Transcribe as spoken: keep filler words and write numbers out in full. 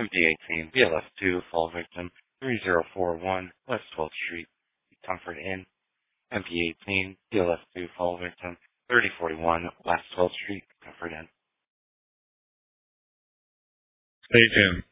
M P eighteen, B L S two, fall victim, three zero four one, West twelfth Street, Comfort Inn. M P eighteen, B L S two, fall victim, thirty forty-one, West twelfth Street, Comfort Inn. Stay tuned.